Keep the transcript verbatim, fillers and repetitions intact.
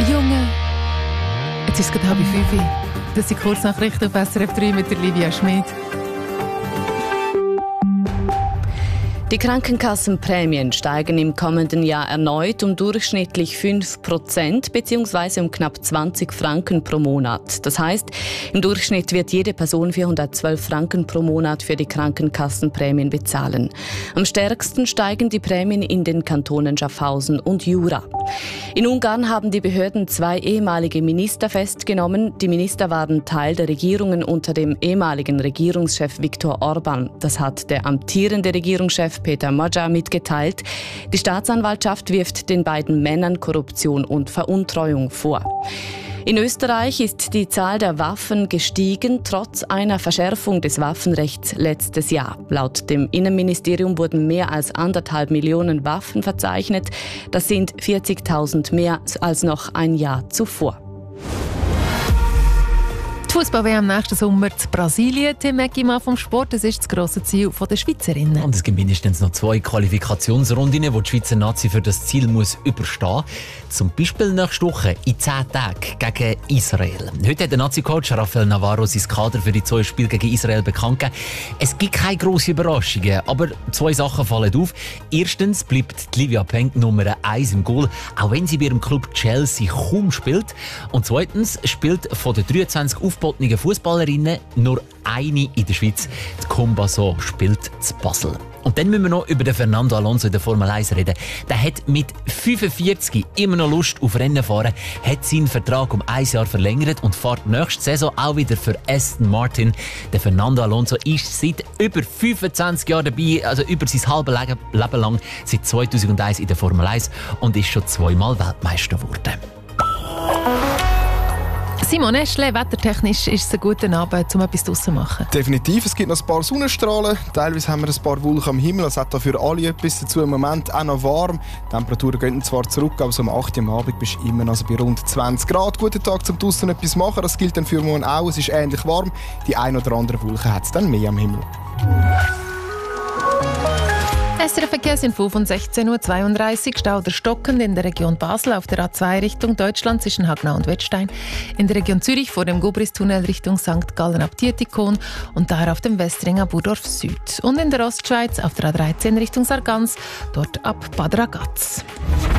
Junge. Jetzt ist es gerade halb fünf. Das sind Kurznachrichten auf S R F drei mit der Livia Schmid. Die Krankenkassenprämien steigen im kommenden Jahr erneut um durchschnittlich fünf Prozent bzw. um knapp zwanzig Franken pro Monat. Das heißt, im Durchschnitt wird jede Person vierhundertzwölf Franken pro Monat für die Krankenkassenprämien bezahlen. Am stärksten steigen die Prämien in den Kantonen Schaffhausen und Jura. In Ungarn haben die Behörden zwei ehemalige Minister festgenommen. Die Minister waren Teil der Regierungen unter dem ehemaligen Regierungschef Viktor Orban. Das hat der amtierende Regierungschef Peter Magyar mitgeteilt. Die Staatsanwaltschaft wirft den beiden Männern Korruption und Veruntreuung vor. In Österreich ist die Zahl der Waffen gestiegen, trotz einer Verschärfung des Waffenrechts letztes Jahr. Laut dem Innenministerium wurden mehr als anderthalb Millionen Waffen verzeichnet. Das sind vierzigtausend mehr als noch ein Jahr zuvor. Die Fußball-W M nächsten Sommer in Brasilien. Tim Eggimann vom Sport, das ist das grosse Ziel der Schweizerinnen. Und es gibt mindestens noch zwei Qualifikationsrunden, die die Schweizer Nazi für das Ziel muss überstehen muss. Zum Beispiel nächste Woche in zehn Tagen gegen Israel. Heute hat der Nazi-Coach Rafael Navarro sein Kader für die zwei Spiele gegen Israel bekannt gegeben. Es gibt keine grossen Überraschungen, aber zwei Sachen fallen auf. Erstens bleibt die Livia Penk Nummer eins im Goal, auch wenn sie bei ihrem Club Chelsea kaum spielt. Und zweitens spielt von den dreiundzwanzig aufgebotenen Fußballerinnen nur eine in der Schweiz. Die Combasso spielt zu Basel. Und dann müssen wir noch über den Fernando Alonso in der Formel eins reden. Der hat mit fünfundvierzig immer noch Lust auf Rennen fahren, hat seinen Vertrag um ein Jahr verlängert und fährt nächste Saison auch wieder für Aston Martin. Der Fernando Alonso ist seit über fünfundzwanzig Jahren dabei, also über sein halbes Leben lang, seit zweitausendeins in der Formel eins und ist schon zweimal Weltmeister geworden. Simon Eschle, wettertechnisch ist es ein guter Abend, um etwas draussen zu machen. Definitiv, es gibt noch ein paar Sonnenstrahlen, teilweise haben wir ein paar Wolken am Himmel, es hat da für alle etwas dazu. Im Moment auch noch warm, die Temperaturen gehen zwar zurück, aber so um acht Uhr am Abend bist du immer noch bei rund zwanzig Grad. Guten Tag zum draussen etwas machen, das gilt dann für morgen auch, es ist ähnlich warm, die ein oder andere Wolke hat es dann mehr am Himmel. S R F Verkehrsinfo von sechzehn Uhr zweiunddreißig. Stau oder stockend in der Region Basel auf der A zwei Richtung Deutschland zwischen Hagnau und Wettstein. In der Region Zürich vor dem Gobris-Tunnel Richtung Sankt Gallen ab Dietikon und daher auf dem Westring ab Burdorf Süd. Und in der Ostschweiz auf der A dreizehn Richtung Sargans, dort ab Bad Ragaz.